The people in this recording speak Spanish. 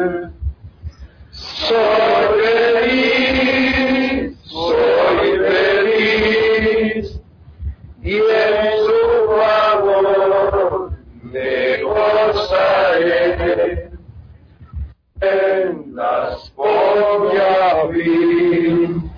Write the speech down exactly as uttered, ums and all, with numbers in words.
Soy feliz, soy feliz, y en su favor me gozaré. En las voy a vivir.